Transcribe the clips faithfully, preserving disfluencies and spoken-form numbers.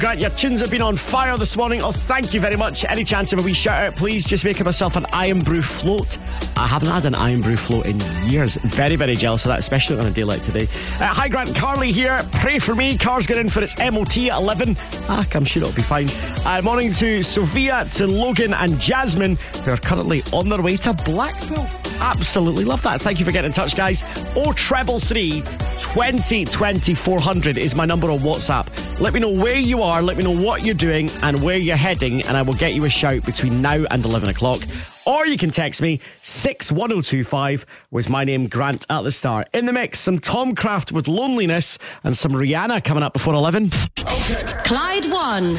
Grant, your tunes have been on fire this morning. Oh, thank you very much. Any chance of a wee shout out, please just making myself an Iron Brew float. I haven't had an Iron Brew float in years. Very, very jealous of that, especially on a day like today. Uh, hi, Grant. Carly here. Pray for me. Car's going in for its M O T at eleven. Ah, I'm sure it'll be fine. Uh, morning to Sophia, to Logan and Jasmine, who are currently on their way to Blackpool. Absolutely love that. Thank you for getting in touch, guys. Oh, treble three, twenty twenty four hundred is my number on WhatsApp. Let me know where you are, let me know what you're doing and where you're heading, and I will get you a shout between now and eleven o'clock. Or you can text me six one oh two five with my name Grant at the start. In the mix, some Tom Craft with Loneliness and some Rihanna coming up before eleven. Okay. Clyde One.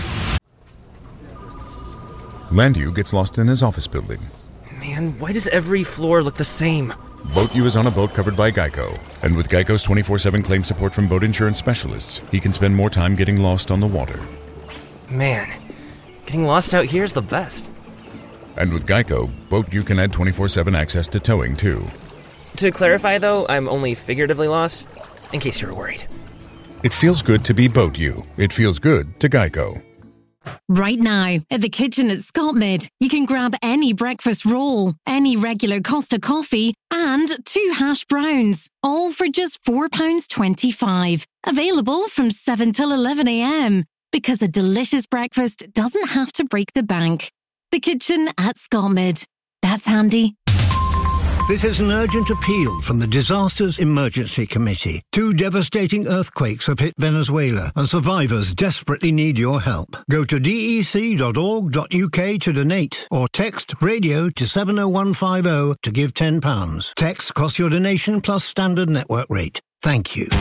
Landu gets lost in his office building. Man, why does every floor look the same? Boat U is on a boat covered by Geico. And with Geico's twenty-four seven claim support from boat insurance specialists, he can spend more time getting lost on the water. Man, getting lost out here is the best. And with Geico, Boat U can add twenty-four seven access to towing, too. To clarify, though, I'm only figuratively lost, in case you were worried. It feels good to be Boat U. It feels good to Geico. Right now, at the kitchen at Scottmid, you can grab any breakfast roll, any regular Costa coffee, and two hash browns, all for just four pounds twenty-five. Available from seven till eleven a.m. Because a delicious breakfast doesn't have to break the bank. The kitchen at Scottmid. That's handy. This is an urgent appeal from the Disasters Emergency Committee. Two devastating earthquakes have hit Venezuela, and survivors desperately need your help. Go to d e c dot org dot u k to donate, or text radio to seven oh one five oh to give ten pounds. Text costs your donation plus standard network rate. Thank you.